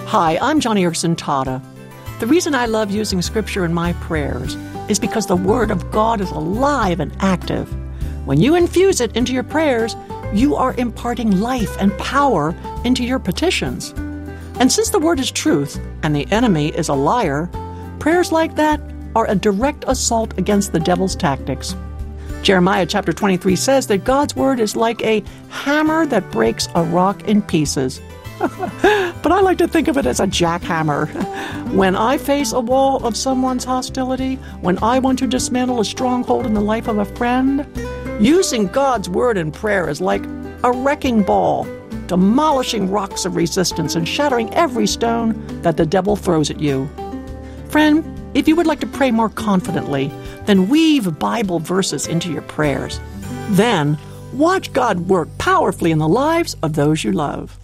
Hi, I'm Johnny Erickson Tata. The reason I love using Scripture in my prayers is because the Word of God is alive and active. When you infuse it into your prayers, you are imparting life and power into your petitions. And since the Word is truth and the enemy is a liar, prayers like that are a direct assault against the devil's tactics. Jeremiah chapter 23 says that God's Word is like a hammer that breaks a rock in pieces. But I like to think of it as a jackhammer. When I face a wall of someone's hostility, when I want to dismantle a stronghold in the life of a friend, using God's Word in prayer is like a wrecking ball, demolishing rocks of resistance and shattering every stone that the devil throws at you. Friend, if you would like to pray more confidently, then weave Bible verses into your prayers. Then, watch God work powerfully in the lives of those you love.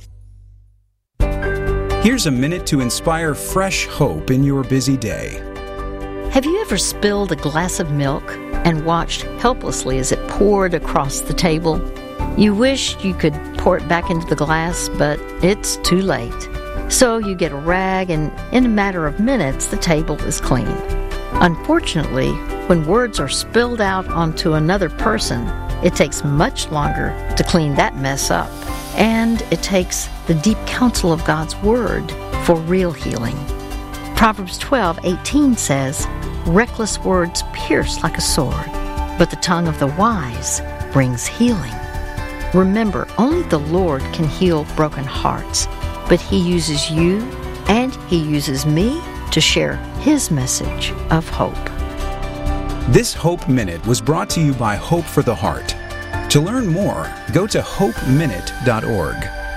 Here's a minute to inspire fresh hope in your busy day. Have you ever spilled a glass of milk and watched helplessly as it poured across the table? You wish you could pour it back into the glass, but it's too late. So you get a rag, and in a matter of minutes, the table is clean. Unfortunately, when words are spilled out onto another person, it takes much longer to clean that mess up. And it takes the deep counsel of God's Word for real healing. Proverbs 12:18 says, "Reckless words pierce like a sword, but the tongue of the wise brings healing." Remember, only the Lord can heal broken hearts, but He uses you and He uses me to share His message of hope. This Hope Minute was brought to you by Hope for the Heart. To learn more, go to hopeminute.org.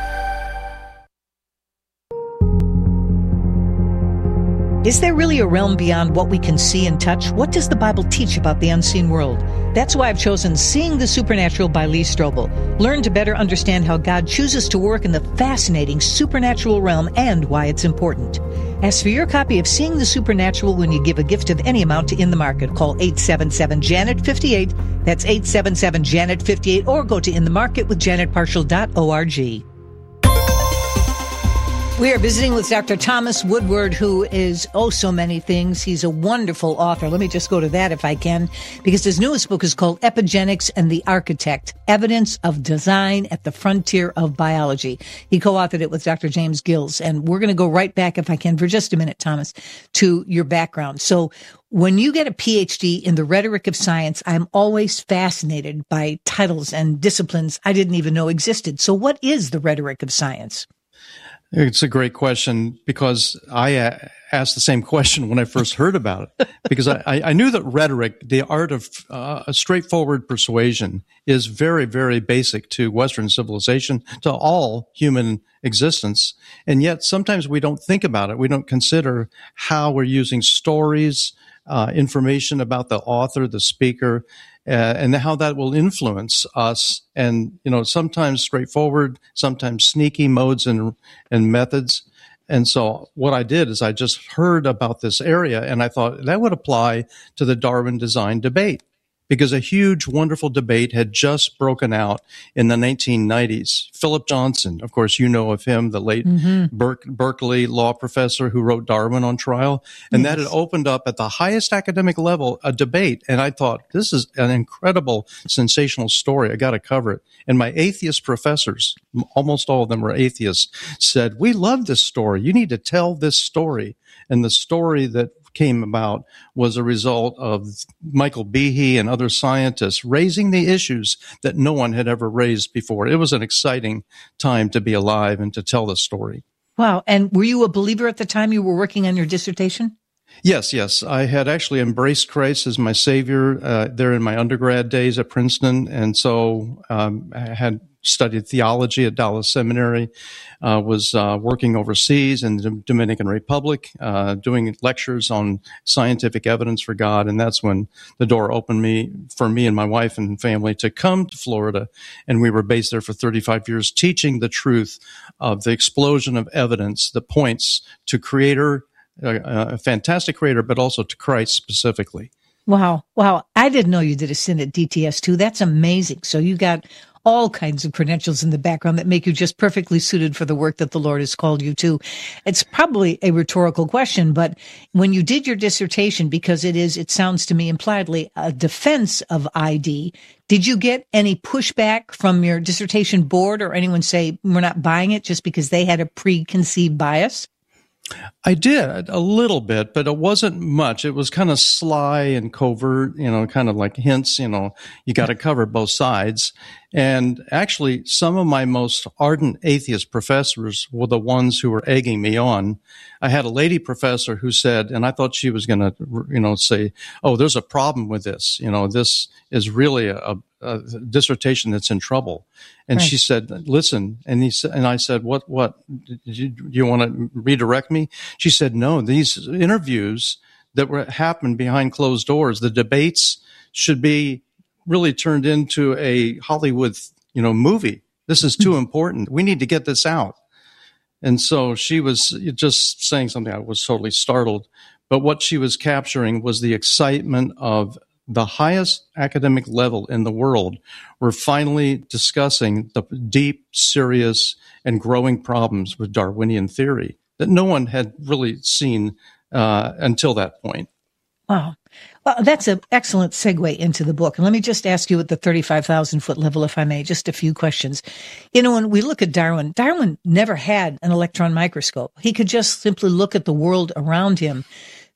Is there really a realm beyond what we can see and touch? What does the Bible teach about the unseen world? That's why I've chosen Seeing the Supernatural by Lee Strobel. Learn to better understand how God chooses to work in the fascinating supernatural realm and why it's important. Ask for your copy of Seeing the Supernatural when you give a gift of any amount to In the Market. Call 877-JANET-58. That's 877-JANET-58, or go to inthemarketwithjanetparshall.org. We are visiting with Dr. Thomas Woodward, who is so many things. He's a wonderful author. Let me just go to that if I can, because his newest book is called Epigenics and the Architect, Evidence of Design at the Frontier of Biology. He co-authored it with Dr. James Gills. And we're going to go right back, if I can, for just a minute, Thomas, to your background. So when you get a PhD in the rhetoric of science, I'm always fascinated by titles and disciplines I didn't even know existed. So what is the rhetoric of science? It's a great question, because I asked the same question when I first heard about it, because I knew that rhetoric, the art of a straightforward persuasion, is very, very basic to Western civilization, to all human existence. And yet sometimes we don't think about it. We don't consider how we're using stories, information about the author, the speaker, and how that will influence us. And, sometimes straightforward, sometimes sneaky modes and methods. And so what I did is I just heard about this area, and I thought that would apply to the Darwin design debate, because a huge, wonderful debate had just broken out in the 1990s. Philip Johnson, of course, you know of him, the late Berkeley law professor who wrote Darwin on Trial. And that had opened up at the highest academic level a debate. And I thought, this is an incredible, sensational story. I got to cover it. And my atheist professors, almost all of them were atheists, said, "We love this story. You need to tell this story." And the story that came about was a result of Michael Behe and other scientists raising the issues that no one had ever raised before. It was an exciting time to be alive and to tell the story. Wow. And were you a believer at the time you were working on your dissertation? Yes. I had actually embraced Christ as my Savior there in my undergrad days at Princeton. And so I had studied theology at Dallas Seminary, was working overseas in the Dominican Republic, doing lectures on scientific evidence for God. And that's when the door opened for me and my wife and family to come to Florida. And we were based there for 35 years, teaching the truth of the explosion of evidence that points to Creator, a fantastic Creator, but also to Christ specifically. Wow. I didn't know you did a stint at DTS too. That's amazing. So you got all kinds of credentials in the background that make you just perfectly suited for the work that the Lord has called you to. It's probably a rhetorical question, but when you did your dissertation, because it sounds to me impliedly a defense of ID, did you get any pushback from your dissertation board or anyone say, we're not buying it just because they had a preconceived bias? I did a little bit, but it wasn't much. It was kind of sly and covert, kind of like hints, you got to cover both sides. And actually, some of my most ardent atheist professors were the ones who were egging me on. I had a lady professor who said, and I thought she was going to, say, oh, there's a problem with this. This is really a dissertation that's in trouble. And right. She said, listen, and I said, what, do you want to redirect me? She said, no, these interviews that happened behind closed doors, the debates should be really turned into a Hollywood, movie. This is too important. We need to get this out. And so she was just saying something. I was totally startled. But what she was capturing was the excitement of the highest academic level in the world. We're finally discussing the deep, serious, and growing problems with Darwinian theory that no one had really seen until that point. Wow. Well, that's an excellent segue into the book. And let me just ask you at the 35,000-foot level, if I may, just a few questions. When we look at Darwin never had an electron microscope. He could just simply look at the world around him.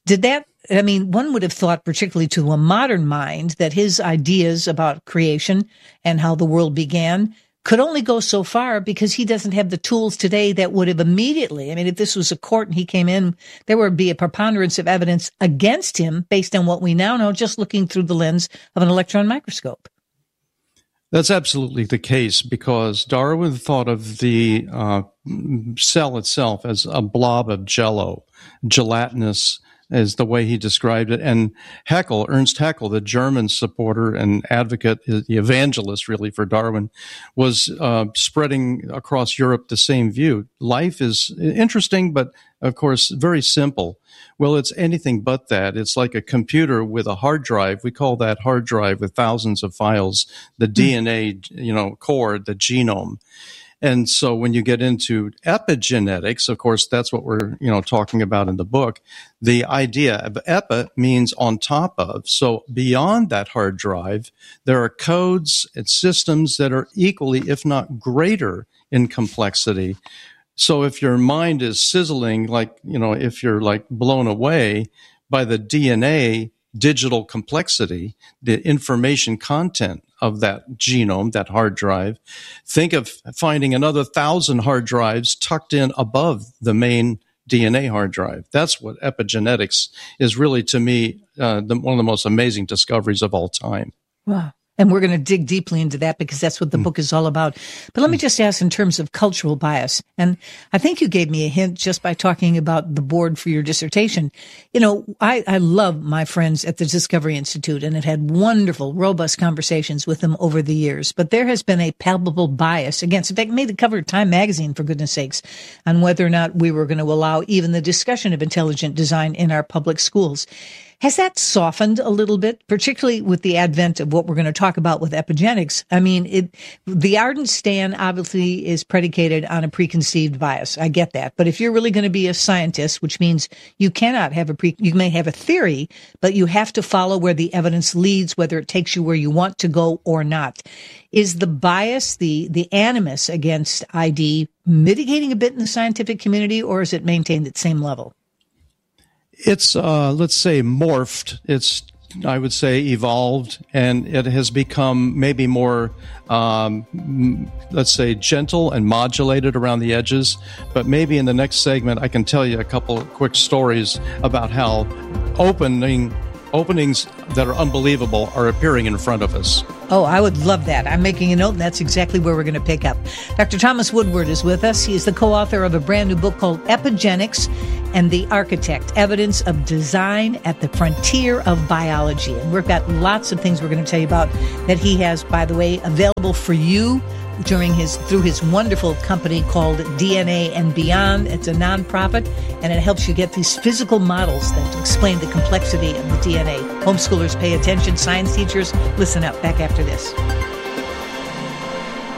One would have thought, particularly to a modern mind, that his ideas about creation and how the world began could only go so far because he doesn't have the tools today that would have immediately. If this was a court and he came in, there would be a preponderance of evidence against him based on what we now know, just looking through the lens of an electron microscope. That's absolutely the case because Darwin thought of the cell itself as a blob of jello, gelatinous, is the way he described it. And Ernst Haeckel, the German supporter and advocate, the evangelist really for Darwin, was spreading across Europe the same view. Life is interesting, but of course, very simple. Well, it's anything but that. It's like a computer with a hard drive. We call that hard drive with thousands of files, the DNA, core, the genome. And so when you get into epigenetics, of course, that's what we're, talking about in the book. The idea of epi means on top of. So beyond that hard drive, there are codes and systems that are equally, if not greater, in complexity. So if your mind is sizzling, if you're blown away by the DNA digital complexity, the information content of that genome, that hard drive, think of finding another 1,000 hard drives tucked in above the main DNA hard drive. That's what epigenetics is really, to me, one of the most amazing discoveries of all time. Wow. And we're going to dig deeply into that because that's what the book is all about. But let me just ask in terms of cultural bias. And I think you gave me a hint just by talking about the board for your dissertation. I love my friends at the Discovery Institute and have had wonderful, robust conversations with them over the years. But there has been a palpable bias against, in fact, made the cover of Time magazine, for goodness sakes, on whether or not we were going to allow even the discussion of intelligent design in our public schools. Has that softened a little bit, particularly with the advent of what we're going to talk about with epigenetics? The ardent stand obviously is predicated on a preconceived bias. I get that. But if you're really going to be a scientist, which means you cannot have you may have a theory, but you have to follow where the evidence leads, whether it takes you where you want to go or not. Is the bias, the animus against ID mitigating a bit in the scientific community, or is it maintained at the same level? It's, let's say, morphed. It's, I would say, evolved, and it has become maybe more, let's say, gentle and modulated around the edges. But maybe in the next segment, I can tell you a couple of quick stories about how openings that are unbelievable are appearing in front of us. Oh, I would love that. I'm making a note, and that's exactly where we're going to pick up. Dr. Thomas Woodward is with us. He is the co-author of a brand new book called Epigenetics and the Architect, Evidence of Design at the Frontier of Biology. And we've got lots of things we're going to tell you about that he has, by the way, available for you through his wonderful company called DNA and Beyond. It's a nonprofit, and it helps you get these physical models that explain the complexity of the DNA. Homeschoolers, pay attention. Science teachers, listen up. Back after this.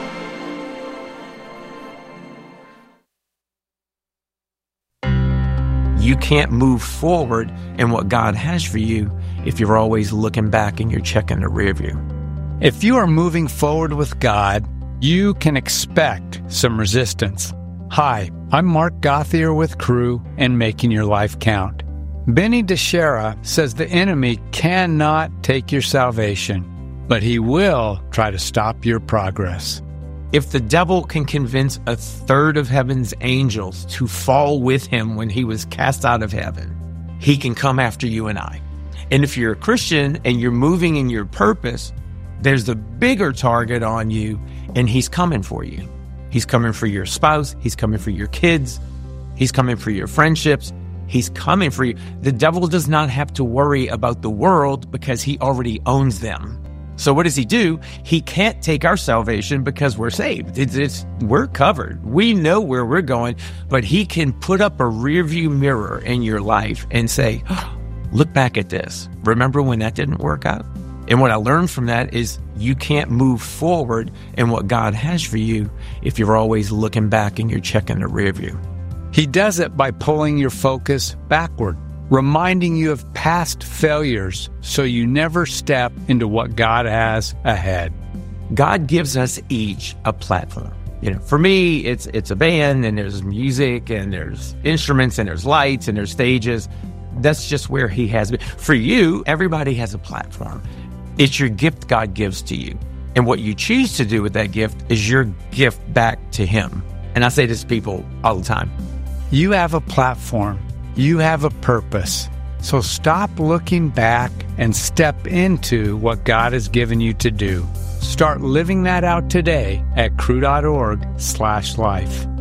You can't move forward in what God has for you if you're always looking back and you're checking the rear view. If you are moving forward with God, you can expect some resistance. Hi, I'm Mark Gothier with Crew and Making Your Life Count. Benny DeShera says the enemy cannot take your salvation, but he will try to stop your progress. If the devil can convince a third of heaven's angels to fall with him when he was cast out of heaven, he can come after you and I. And if you're a Christian and you're moving in your purpose, there's the bigger target on you, and he's coming for you. He's coming for your spouse. He's coming for your kids. He's coming for your friendships. He's coming for you. The devil does not have to worry about the world because he already owns them. So what does he do? He can't take our salvation because we're saved. We're covered. We know where we're going, but he can put up a rearview mirror in your life and say, oh, look back at this. Remember when that didn't work out? And what I learned from that is you can't move forward in what God has for you if you're always looking back and you're checking the rearview. He does it by pulling your focus backward, reminding you of past failures so you never step into what God has ahead. God gives us each a platform. For me, it's a band, and there's music, and there's instruments, and there's lights, and there's stages. That's just where he has been. For you, everybody has a platform. It's your gift God gives to you. And what you choose to do with that gift is your gift back to him. And I say this to people all the time. You have a platform. You have a purpose. So stop looking back and step into what God has given you to do. Start living that out today at crew.org/life.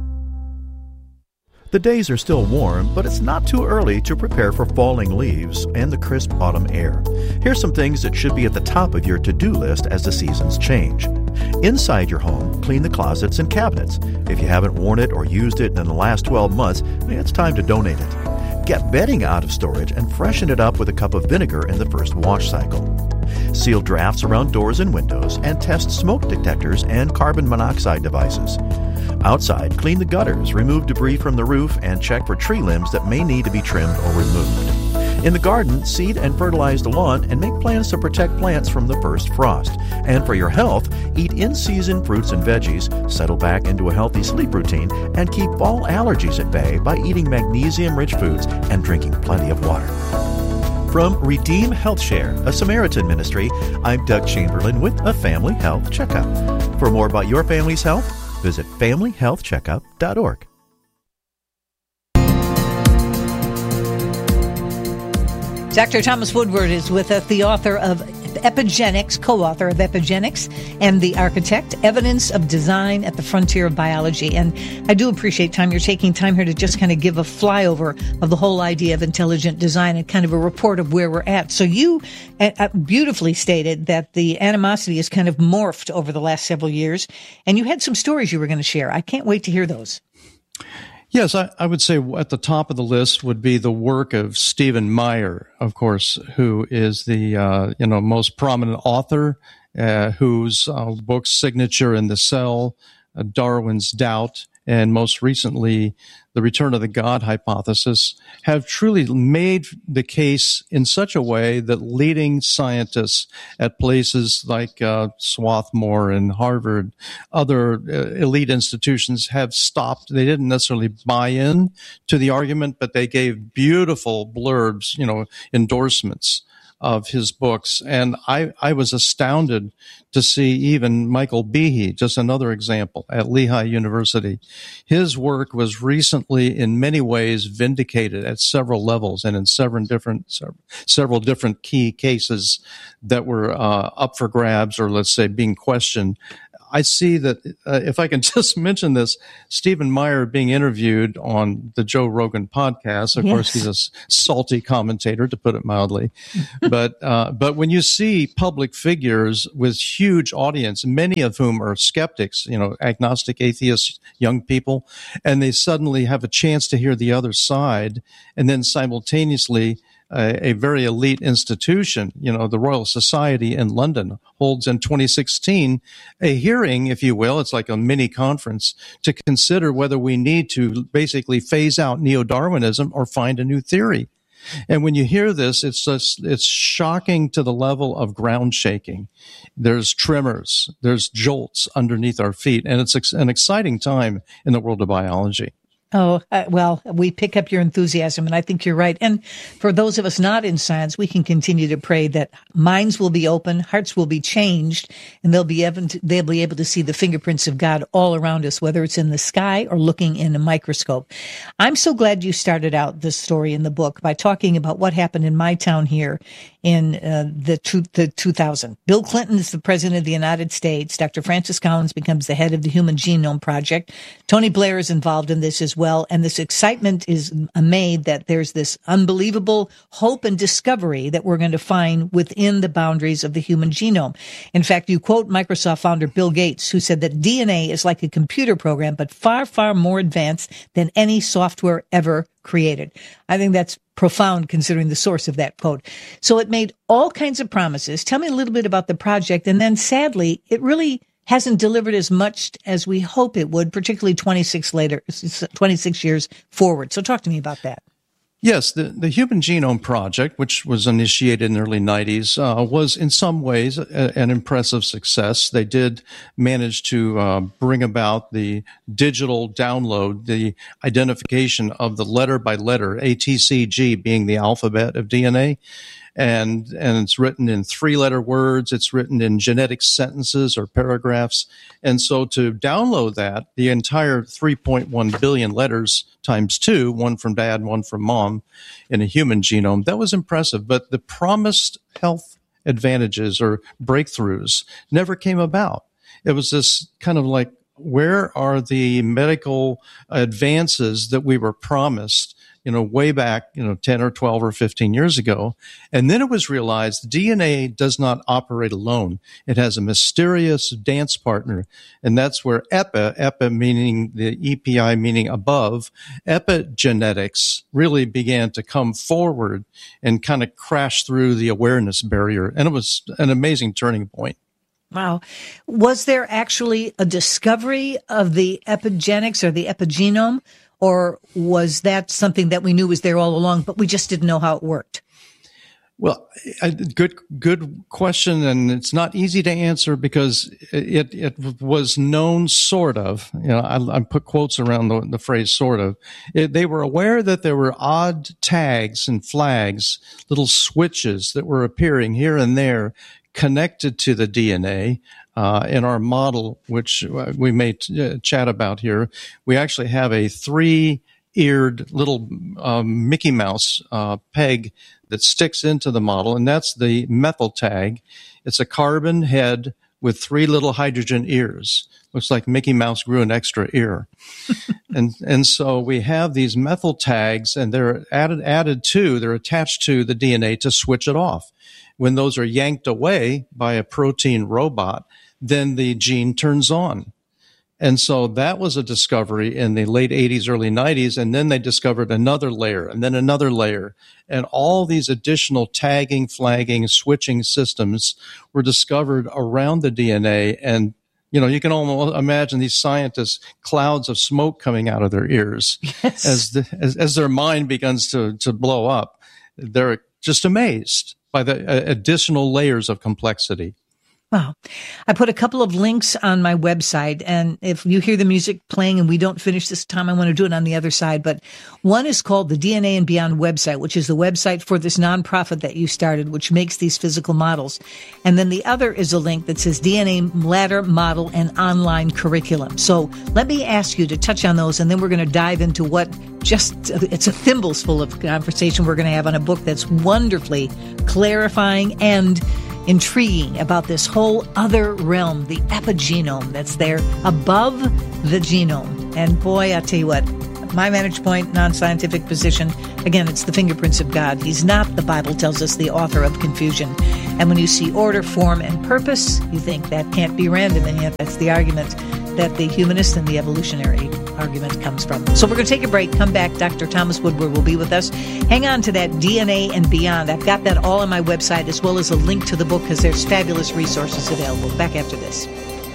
The days are still warm, but it's not too early to prepare for falling leaves and the crisp autumn air. Here's some things that should be at the top of your to-do list as the seasons change. Inside your home, clean the closets and cabinets. If you haven't worn it or used it in the last 12 months, it's time to donate it. Get bedding out of storage and freshen it up with a cup of vinegar in the first wash cycle. Seal drafts around doors and windows and test smoke detectors and carbon monoxide devices. Outside, clean the gutters, remove debris from the roof, and check for tree limbs that may need to be trimmed or removed. In the garden, seed and fertilize the lawn and make plans to protect plants from the first frost. And for your health, eat in-season fruits and veggies, settle back into a healthy sleep routine, and keep fall allergies at bay by eating magnesium-rich foods and drinking plenty of water. From Redeem Health Share, a Samaritan ministry, I'm Doug Chamberlain with a Family Health Checkup. For more about your family's health, visit FamilyHealthCheckup.org. Dr. Thomas Woodward is with us, the author of Epigenics, co-author of Epigenics, and the architect, Evidence of Design at the Frontier of Biology. And I do appreciate you're taking time here to just kind of give a flyover of the whole idea of intelligent design and kind of a report of where we're at. So you beautifully stated that the animosity has kind of morphed over the last several years, and you had some stories you were going to share. I can't wait to hear those. Yes, I would say at the top of the list would be the work of Stephen Meyer, of course, who is the most prominent author, whose books Signature in the Cell, Darwin's Doubt, and most recently The Return of the God Hypothesis have truly made the case in such a way that leading scientists at places like Swarthmore and Harvard, other elite institutions have stopped. They didn't necessarily buy in to the argument, but they gave beautiful blurbs, endorsements of his books. And I was astounded to see even Michael Behe, just another example, at Lehigh University. His work was recently in many ways vindicated at several levels and in several different key cases that were up for grabs, or let's say being questioned. I see that, if I can just mention this, Stephen Meyer being interviewed on the Joe Rogan podcast. Of course, he's a salty commentator, to put it mildly. But when you see public figures with huge audience, many of whom are skeptics, agnostic, atheists, young people, and they suddenly have a chance to hear the other side, and then simultaneously a very elite institution. The Royal Society in London holds in 2016 a hearing, if you will. It's like a mini conference to consider whether we need to basically phase out neo-Darwinism or find a new theory. And when you hear this, it's shocking to the level of ground shaking. There's tremors, there's jolts underneath our feet, and it's an exciting time in the world of biology. Oh, well, we pick up your enthusiasm, and I think you're right. And for those of us not in science, we can continue to pray that minds will be open, hearts will be changed, and they'll be able to see the fingerprints of God all around us, whether it's in the sky or looking in a microscope. I'm so glad you started out this story in the book by talking about what happened in my town here in the 2000. Bill Clinton is the president of the United States. Dr. Francis Collins becomes the head of the Human Genome Project. Tony Blair is involved in this as well. And this excitement is made that there's this unbelievable hope and discovery that we're going to find within the boundaries of the human genome. In fact, you quote Microsoft founder Bill Gates, who said that DNA is like a computer program, but far, far more advanced than any software ever created. I think that's profound considering the source of that quote. So it made all kinds of promises. Tell me a little bit about the project. And then sadly, it really hasn't delivered as much as we hope it would, particularly 26 years forward. So talk to me about that. Yes, the Human Genome Project, which was initiated in the early 90s, was in some ways an impressive success. They did manage to bring about the digital download, the identification of the letter by letter, ATCG being the alphabet of DNA. And it's written in 3-letter words. It's written in genetic sentences or paragraphs. And so to download that, the entire 3.1 billion letters times 2, one from dad, one from mom, in a human genome, that was impressive. But the promised health advantages or breakthroughs never came about. It was this kind of like, where are the medical advances that we were promised way back, 10 or 12 or 15 years ago. And then it was realized DNA does not operate alone. It has a mysterious dance partner. And that's where EPI meaning the EPI meaning above, epigenetics really began to come forward and kind of crash through the awareness barrier. And it was an amazing turning point. Wow. Was there actually a discovery of the epigenetics or the epigenome? Or was that something that we knew was there all along, but we just didn't know how it worked? Well, good question, and it's not easy to answer because it was known sort of. I put quotes around the phrase "sort of." They were aware that there were odd tags and flags, little switches that were appearing here and there, connected to the DNA. In our model, which we may chat about here, we actually have a 3-eared little Mickey Mouse peg that sticks into the model, and that's the methyl tag. It's a carbon head with 3 little hydrogen ears. Looks like Mickey Mouse grew an extra ear. and so we have these methyl tags, and they're they're attached to the DNA to switch it off. When those are yanked away by a protein robot, then the gene turns on. And so that was a discovery in the late 80s, early 90s. And then they discovered another layer and then another layer. And all these additional tagging, flagging, switching systems were discovered around the DNA. And, you can almost imagine these scientists, clouds of smoke coming out of their ears. Yes. As their mind begins to blow up. They're just amazed by the additional layers of complexity. Wow. I put a couple of links on my website, and if you hear the music playing and we don't finish this time, I want to do it on the other side. But one is called the DNA and Beyond website, which is the website for this nonprofit that you started, which makes these physical models. And then the other is a link that says DNA Ladder Model and Online Curriculum. So let me ask you to touch on those, and then we're going to dive into it's a thimbles full of conversation we're going to have on a book that's wonderfully clarifying and intriguing about this whole other realm, the epigenome that's there above the genome. And boy, I tell you what, my vantage point, non-scientific position, again, it's the fingerprints of God. He's not, the Bible tells us, the author of confusion. And when you see order, form, and purpose, you think that can't be random. And yet that's the argument that the humanists and the evolutionary argument comes from. So we're going to take a break, come back. Dr. Thomas Woodward will be with us. Hang on to that DNA and Beyond. I've got that all on my website, as well as a link to the book, because there's fabulous resources available. Back after this.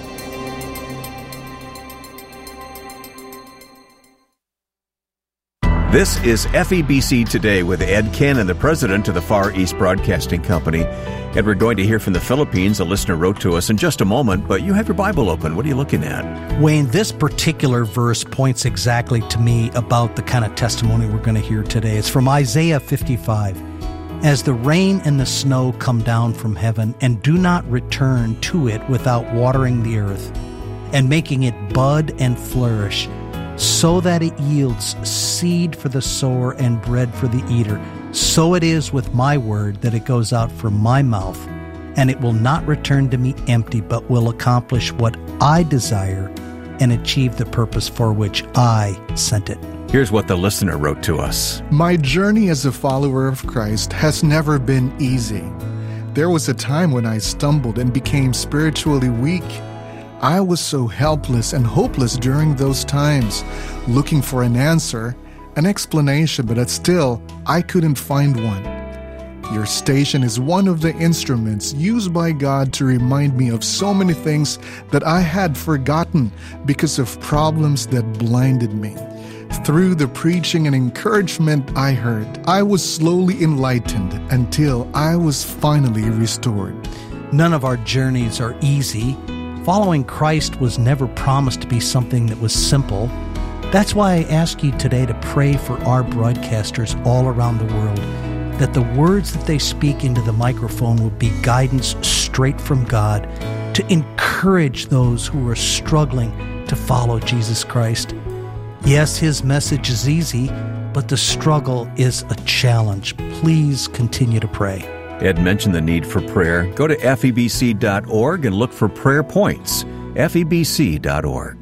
This is FEBC Today with Ed Cannon, the president of the Far East Broadcasting Company. And we're going to hear from the Philippines. A listener wrote to us in just a moment, but you have your Bible open. What are you looking at? Wayne, this particular verse points exactly to me about the kind of testimony we're going to hear today. It's from Isaiah 55. As the rain and the snow come down from heaven and do not return to it without watering the earth and making it bud and flourish, so that it yields seed for the sower and bread for the eater, so it is with my word that it goes out from my mouth, and it will not return to me empty, but will accomplish what I desire and achieve the purpose for which I sent it. Here's what the listener wrote to us. My journey as a follower of Christ has never been easy. There was a time when I stumbled and became spiritually weak. I was so helpless and hopeless during those times, looking for an answer, an explanation, but still, I couldn't find one. Your station is one of the instruments used by God to remind me of so many things that I had forgotten because of problems that blinded me. Through the preaching and encouragement I heard, I was slowly enlightened until I was finally restored. None of our journeys are easy. Following Christ was never promised to be something that was simple. That's why I ask you today to pray for our broadcasters all around the world, that the words that they speak into the microphone will be guidance straight from God to encourage those who are struggling to follow Jesus Christ. Yes, his message is easy, but the struggle is a challenge. Please continue to pray. Ed mentioned the need for prayer. Go to febc.org and look for prayer points. febc.org.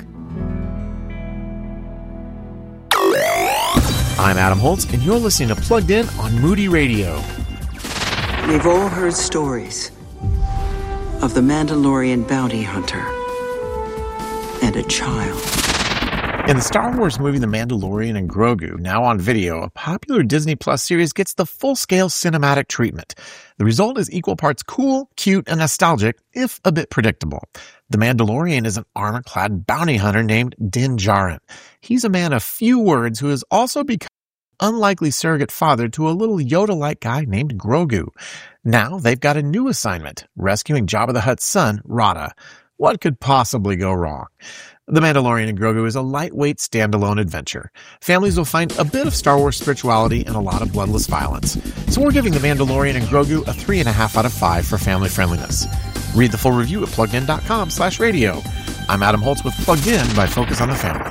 I'm Adam Holtz, and you're listening to Plugged In on Moody Radio. We've all heard stories of the Mandalorian bounty hunter and a child. In the Star Wars movie The Mandalorian and Grogu, now on video, a popular Disney Plus series gets the full-scale cinematic treatment. The result is equal parts cool, cute, and nostalgic, if a bit predictable. The Mandalorian is an armor-clad bounty hunter named Din Djarin. He's a man of few words who has also become an unlikely surrogate father to a little Yoda-like guy named Grogu. Now they've got a new assignment, rescuing Jabba the Hutt's son, Rada. What could possibly go wrong? The Mandalorian and Grogu is a lightweight standalone adventure. Families will find a bit of Star Wars spirituality and a lot of bloodless violence. So we're giving The Mandalorian and Grogu a 3.5 out of 5 for family friendliness. Read the full review at pluggedin.com/radio. I'm Adam Holtz with Plugged In by Focus on the Family.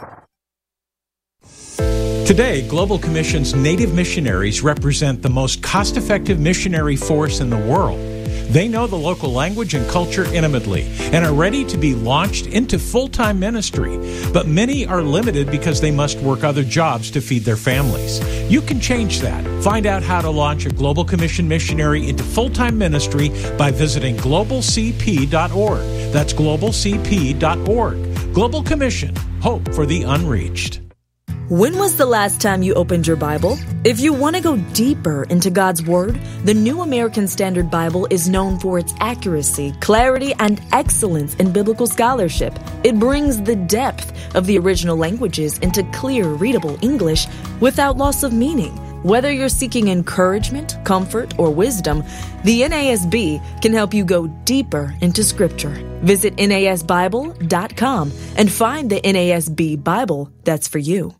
Today, Global Commission's Native missionaries represent the most cost-effective missionary force in the world. They know the local language and culture intimately and are ready to be launched into full-time ministry. But many are limited because they must work other jobs to feed their families. You can change that. Find out how to launch a Global Commission missionary into full-time ministry by visiting globalcp.org. That's globalcp.org. Global Commission. Hope for the unreached. When was the last time you opened your Bible? If you want to go deeper into God's Word, the New American Standard Bible is known for its accuracy, clarity, and excellence in biblical scholarship. It brings the depth of the original languages into clear, readable English without loss of meaning. Whether you're seeking encouragement, comfort, or wisdom, the NASB can help you go deeper into Scripture. Visit NASBible.com and find the NASB Bible that's for you.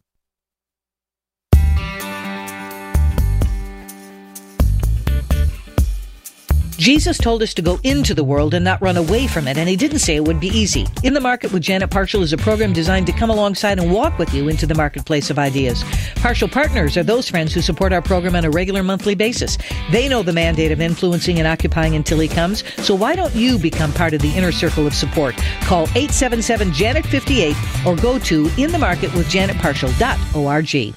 Jesus told us to go into the world and not run away from it, and he didn't say it would be easy. In the Market with Janet Parshall is a program designed to come alongside and walk with you into the marketplace of ideas. Parshall Partners are those friends who support our program on a regular monthly basis. They know the mandate of influencing and occupying until he comes, so why don't you become part of the inner circle of support? Call 877-JANET-58 or go to inthemarketwithjanetparshall.org.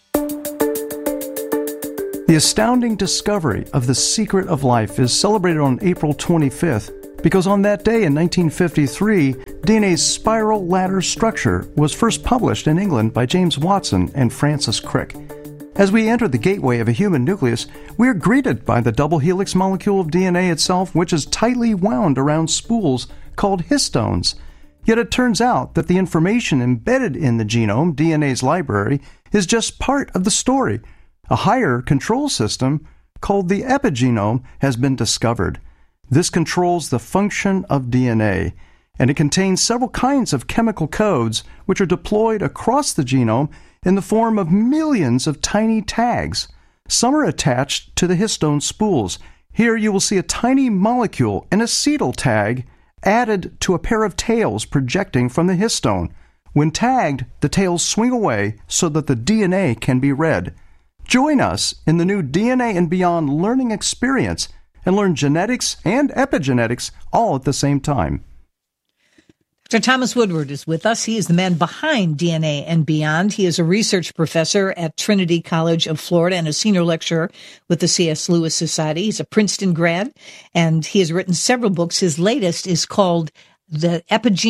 The astounding discovery of the secret of life is celebrated on April 25th because on that day in 1953, DNA's spiral ladder structure was first published in England by James Watson and Francis Crick. As we enter the gateway of a human nucleus, we are greeted by the double helix molecule of DNA itself, which is tightly wound around spools called histones. Yet it turns out that the information embedded in the genome, DNA's library, is just part of the story. A higher control system called the epigenome has been discovered. This controls the function of DNA, and it contains several kinds of chemical codes which are deployed across the genome in the form of millions of tiny tags. Some are attached to the histone spools. Here you will see a tiny molecule, an acetyl tag, added to a pair of tails projecting from the histone. When tagged, the tails swing away so that the DNA can be read. Join us in the new DNA and Beyond learning experience and learn genetics and epigenetics all at the same time. Dr. Thomas Woodward is with us. He is the man behind DNA and Beyond. He is a research professor at Trinity College of Florida and a senior lecturer with the C.S. Lewis Society. He's a Princeton grad, and he has written several books. His latest is called The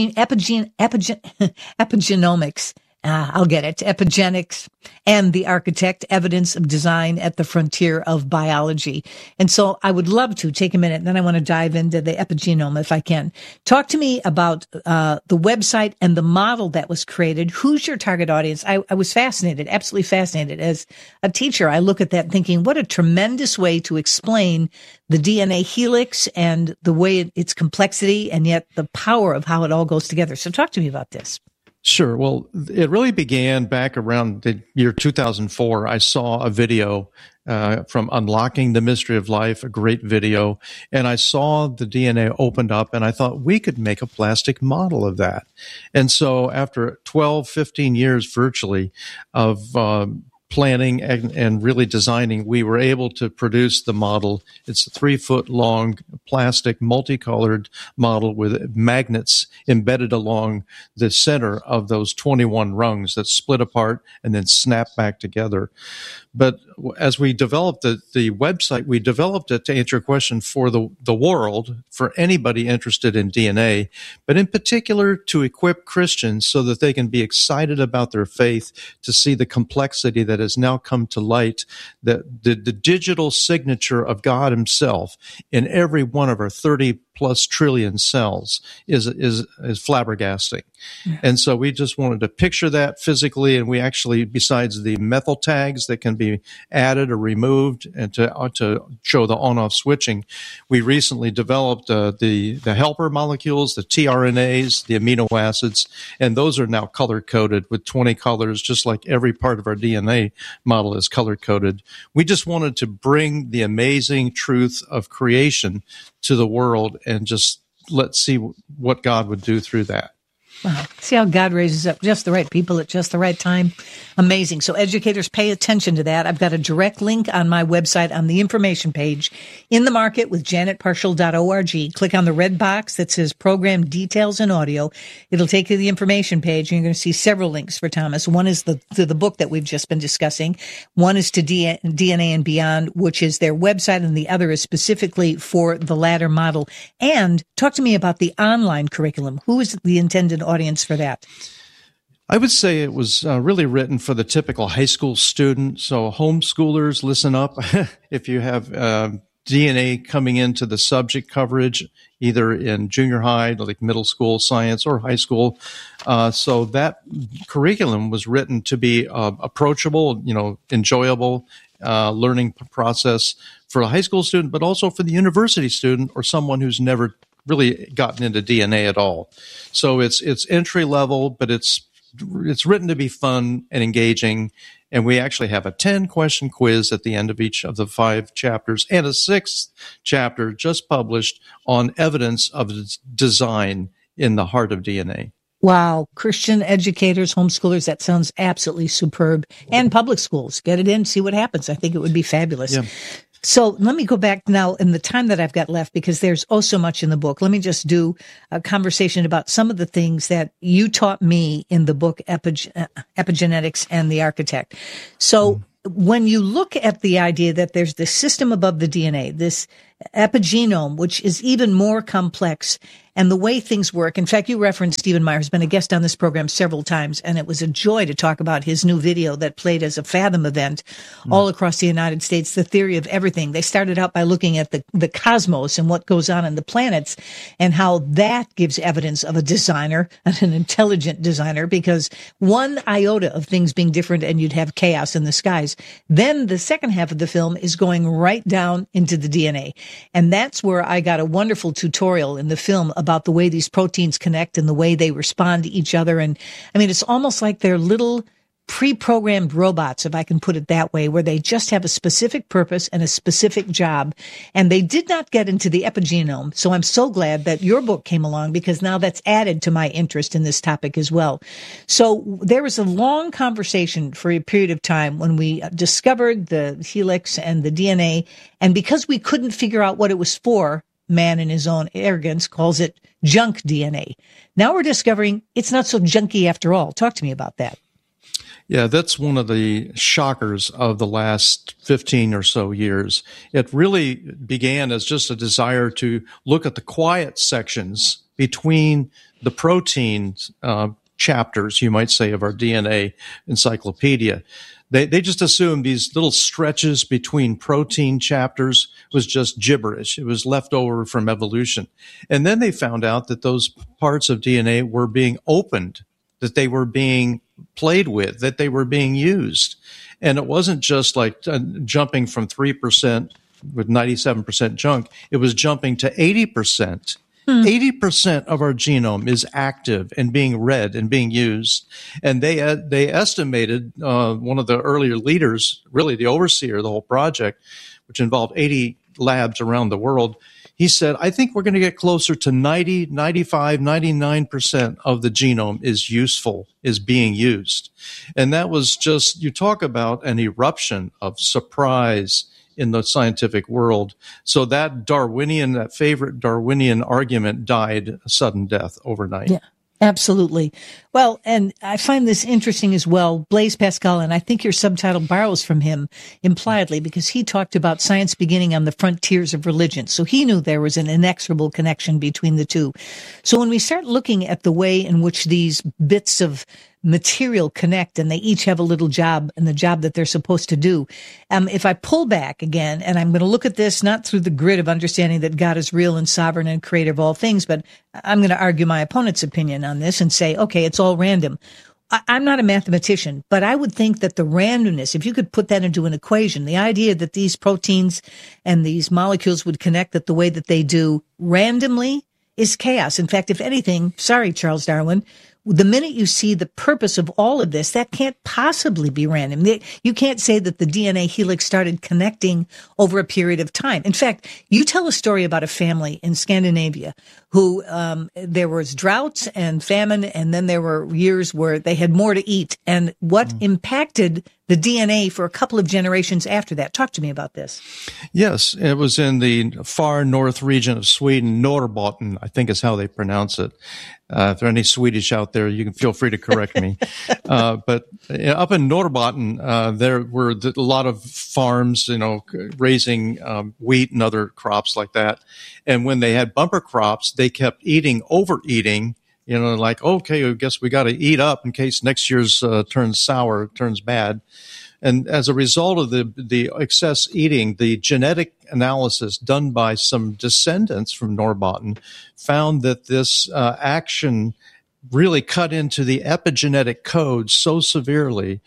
Epigenomics. I'll get it. Epigenetics and the Architect, Evidence of Design at the Frontier of Biology. And so I would love to take a minute, and then I want to dive into the epigenome if I can. Talk to me about the website and the model that was created. Who's your target audience? I was fascinated, absolutely fascinated. As a teacher, I look at that thinking, what a tremendous way to explain the DNA helix and the way its complexity and yet the power of how it all goes together. So talk to me about this. Sure. Well, it really began back around the year 2004. I saw a video from Unlocking the Mystery of Life, a great video, and I saw the DNA opened up, and I thought we could make a plastic model of that. And so after 12, 15 years virtually of planning and really designing, we were able to produce the model. It's a 3-foot long plastic multicolored model with magnets embedded along the center of those 21 rungs that split apart and then snap back together. But as we developed the website, we developed it to answer a question for the world, for anybody interested in DNA, but in particular to equip Christians so that they can be excited about their faith, to see the complexity that has now come to light, that the digital signature of God himself in every one of our 30+ trillion cells is flabbergasting. Yeah. And so we just wanted to picture that physically, and we actually, besides the methyl tags that can be added or removed and to show the on-off switching, we recently developed the helper molecules, the tRNAs, the amino acids, and those are now color-coded with 20 colors, just like every part of our DNA model is color-coded. We just wanted to bring the amazing truth of creation to the world and just let's see what God would do through that. Wow. See how God raises up just the right people at just the right time. Amazing. So educators, pay attention to that. I've got a direct link on my website on the information page, In the Market with janetparshall.org. Click on the red box that says Program Details and Audio. It'll take you to the information page, and you're going to see several links for Thomas. One is to the book that we've just been discussing. One is to DNA and Beyond, which is their website, and the other is specifically for the ladder model. And talk to me about the online curriculum. Who is the intended audience for that? I would say it was really written for the typical high school student. So homeschoolers, listen up. If you have DNA coming into the subject coverage, either in junior high, like middle school science, or high school. So that curriculum was written to be approachable, enjoyable learning process for a high school student, but also for the university student or someone who's never really gotten into DNA at all. So it's entry level, but it's written to be fun and engaging. And we actually have a 10-question quiz at the end of each of the 5 chapters, and a 6th chapter just published on evidence of design in the heart of DNA. Wow. Christian educators, homeschoolers, that sounds absolutely superb. And public schools, get it in, see what happens. I think it would be fabulous. Yeah. So let me go back now in the time that I've got left, because there's so much in the book. Let me just do a conversation about some of the things that you taught me in the book Epigenetics and the Architect. So when you look at the idea that there's this system above the DNA, this epigenome, which is even more complex, and the way things work. In fact, you referenced Stephen Meyer, who's been a guest on this program several times, and it was a joy to talk about his new video that played as a Fathom event all across the United States, The Theory of Everything. They started out by looking at the cosmos and what goes on in the planets and how that gives evidence of a designer, an intelligent designer, because one iota of things being different and you'd have chaos in the skies. Then the second half of the film is going right down into the DNA. And that's where I got a wonderful tutorial in the film about the way these proteins connect and the way they respond to each other. And I mean, it's almost like they're little pre-programmed robots, if I can put it that way, where they just have a specific purpose and a specific job. And they did not get into the epigenome. So I'm so glad that your book came along, because now that's added to my interest in this topic as well. So there was a long conversation for a period of time when we discovered the helix and the DNA. And because we couldn't figure out what it was for, man in his own arrogance calls it junk DNA. Now we're discovering it's not so junky after all. Talk to me about that. Yeah, that's one of the shockers of the last 15 or so years. It really began as just a desire to look at the quiet sections between the protein chapters, you might say, of our DNA encyclopedia. They just assumed these little stretches between protein chapters was just gibberish. It was left over from evolution. And then they found out that those parts of DNA were being opened, that they were being played with, that they were being used. And it wasn't just like jumping from 3% with 97% junk. It was jumping to 80%. 80% of our genome is active and being read and being used. And they estimated, one of the earlier leaders, really the overseer of the whole project, which involved 80 labs around the world, he said, I think we're going to get closer to 90, 95, 99% of the genome is useful, is being used. And that was just, you talk about an eruption of surprise in the scientific world. So that favorite Darwinian argument died a sudden death overnight. Yeah. Absolutely. Well, and I find this interesting as well. Blaise Pascal, and I think your subtitle borrows from him impliedly, because he talked about science beginning on the frontiers of religion. So he knew there was an inexorable connection between the two. So when we start looking at the way in which these bits of material connect and they each have a little job and the job that they're supposed to do. If I pull back again, and I'm going to look at this not through the grid of understanding that God is real and sovereign and creator of all things, but I'm going to argue my opponent's opinion on this and say, okay, it's all random. I'm not a mathematician, but I would think that the randomness, if you could put that into an equation, the idea that these proteins and these molecules would connect that the way that they do randomly is chaos. In fact, if anything, sorry, Charles Darwin, the minute you see the purpose of all of this, that can't possibly be random. You can't say that the DNA helix started connecting over a period of time. In fact, you tell a story about a family in Scandinavia who there was droughts and famine, and then there were years where they had more to eat. And what impacted the DNA for a couple of generations after that? Talk to me about this. Yes, it was in the far north region of Sweden, Norrbotten, I think is how they pronounce it. If there are any Swedish out there, you can feel free to correct me. But up in Norrbotten, there were a lot of farms, raising wheat and other crops like that. And when they had bumper crops, they kept overeating, like, okay, I guess we got to eat up in case next year's turns sour, turns bad. And as a result of the excess eating, the genetic analysis done by some descendants from Norrbotten found that this action really cut into the epigenetic code so severely,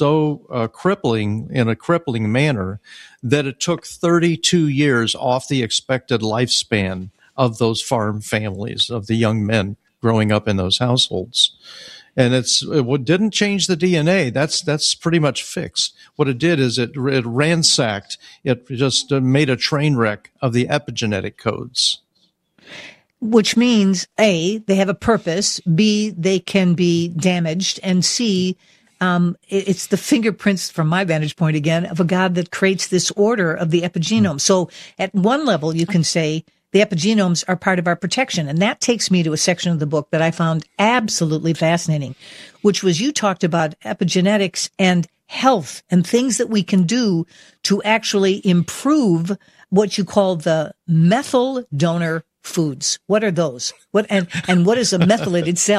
so crippling in a crippling manner, that it took 32 years off the expected lifespan of those farm families, of the young men growing up in those households. And it didn't change the DNA. That's pretty much fixed. What it did is it ransacked. It just made a train wreck of the epigenetic codes. Which means, A, they have a purpose, B, they can be damaged, and C, it's the fingerprints, from my vantage point again, of a God that creates this order of the epigenome. So at one level, you can say the epigenomes are part of our protection. And that takes me to a section of the book that I found absolutely fascinating, which was you talked about epigenetics and health and things that we can do to actually improve what you call the methyl donor foods. What are those? And what is a methylated cell?